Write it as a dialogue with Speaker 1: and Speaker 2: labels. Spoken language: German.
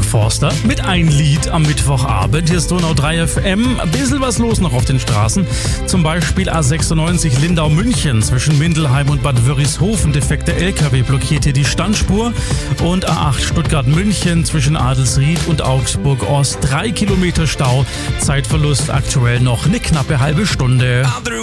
Speaker 1: Forster mit ein Lied am Mittwochabend. Hier ist Donau 3 FM. Ein bisschen was los noch auf den Straßen. Zum Beispiel A96 Lindau-München zwischen Mindelheim und Bad Wörishofen. Defekter LKW blockiert hier die Standspur. Und A8 Stuttgart-München zwischen Adelsried und Augsburg-Ost. 3 Kilometer Stau. Zeitverlust aktuell noch eine knappe halbe Stunde.